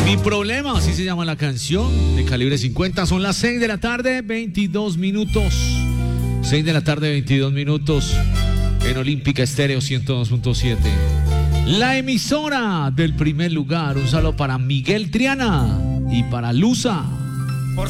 Mi problema, así se llama la canción de Calibre 50. Son las 6 de la tarde, 22 minutos. 6 de la tarde, 22 minutos. En Olímpica Estéreo 102.7. La emisora del primer lugar. Un saludo para Miguel Triana y para Luza.